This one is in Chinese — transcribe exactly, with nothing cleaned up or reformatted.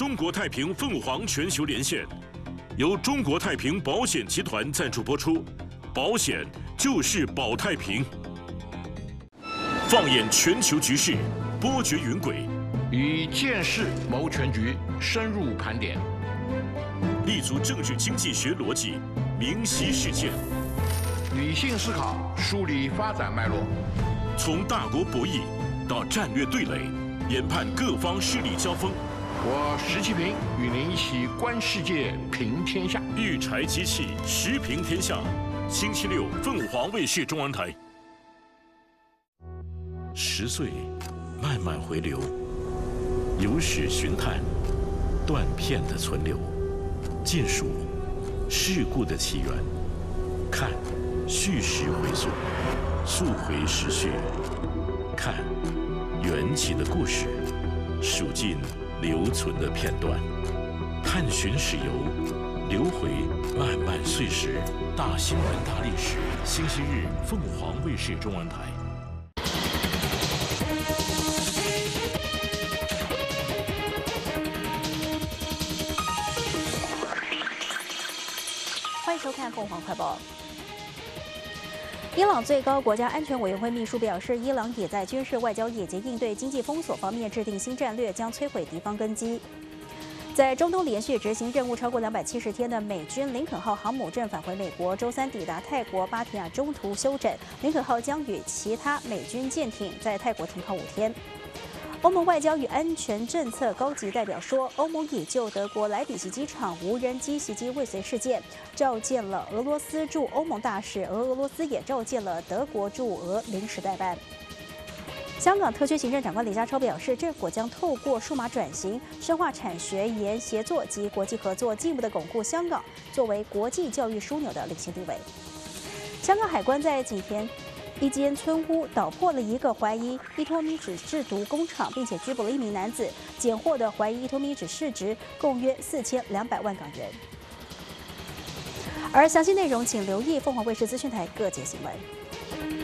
中国太平凤凰全球连线，由中国太平保险集团赞助播出。保险就是保太平。放眼全球局势，波谲云诡， 以见识谋全局，深入盘点， 立足政治经济学逻辑，明晰事件， 理性思考，梳理发展脉络， 从大国博弈到战略对垒，研判各方势力交锋。 我石其平与您一起观世界，平天下。 育才机器，时平天下。星期六，凤凰卫视中文台。十岁，慢慢回流，有史寻探，断片的存留，尽数事故的起源，看叙事回溯，溯回时序，看缘起的故事，数尽留存的片段，探寻史游，流回漫漫岁时，大新闻大历史。星期日，凤凰卫视中文台。 欢迎收看凤凰快报。伊朗最高国家安全委员会秘书表示，伊朗也在军事、外交以及应对经济封锁方面制定新战略，将摧毁敌方根基。在中东连续执行任务超过两百七十天的美军林肯号航母正返回美国，周三抵达泰国芭提雅中途休整。林肯号将与其他美军舰艇在泰国停靠五天。欧盟外交与安全政策高级代表说，欧盟已就德国莱比锡机场无人机袭击未遂事件召见了俄罗斯驻欧盟大使，而俄罗斯也召见了德国驻俄临时代办。香港特区行政长官李家超表示，政府将透过数码转型、深化产学研协作及国际合作，进一步的巩固香港作为国际教育枢纽的领先地位。香港海关在景田一间村屋捣破了一个怀疑依托米脂制毒工厂，并且拘捕了一名男子，检获的怀疑依托米脂市值共约四千两百万港元。而详细内容，请留意凤凰卫视资讯台各节新闻。